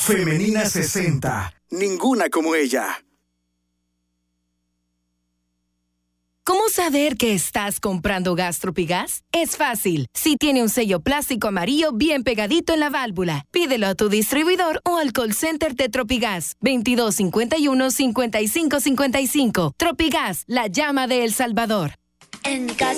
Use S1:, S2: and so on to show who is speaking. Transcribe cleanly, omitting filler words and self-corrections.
S1: Femenina 60. Ninguna como ella.
S2: ¿Cómo saber que estás comprando gas Tropigas? Es fácil. Si tiene un sello plástico amarillo bien pegadito en la válvula, pídelo a tu distribuidor o al call center de Tropigas. 2251-5555. Tropigas, la llama de El Salvador.
S3: En mi casa